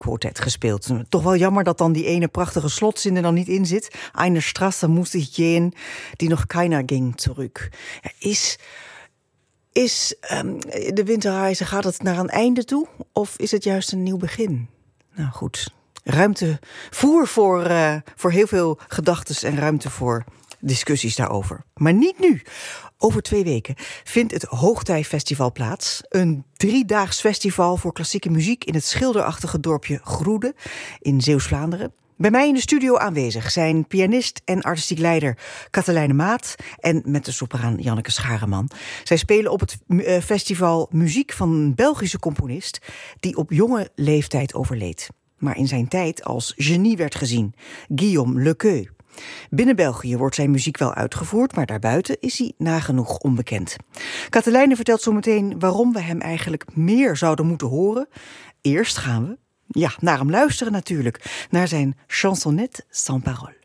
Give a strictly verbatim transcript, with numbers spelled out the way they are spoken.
Quartet gespeeld. Toch wel jammer dat dan die ene prachtige slotzin er dan niet in zit. Eine Straße muss ich gehen, die nog keiner ging terug. Ja, is is um, de winterreizen, gaat het naar een einde toe? Of is het juist een nieuw begin? Nou goed, ruimte voer voor, uh, voor heel veel gedachtes en ruimte voor discussies daarover. Maar niet nu. Over twee weken vindt het Hoogtijfestival plaats. Een driedaags festival voor klassieke muziek in het schilderachtige dorpje Groede in Zeeuws-Vlaanderen. Bij mij in de studio aanwezig zijn pianist en artistiek leider Katelijne Maat en mezzosopraan Janneke Schareman. Zij spelen op het festival muziek van een Belgische componist die op jonge leeftijd overleed, maar in zijn tijd als genie werd gezien, Guillaume Lequeux. Binnen België wordt zijn muziek wel uitgevoerd, maar daarbuiten is hij nagenoeg onbekend. Katelijne vertelt zo meteen waarom we hem eigenlijk meer zouden moeten horen. Eerst gaan we, ja, naar hem luisteren natuurlijk, naar zijn Chansonnette sans parole.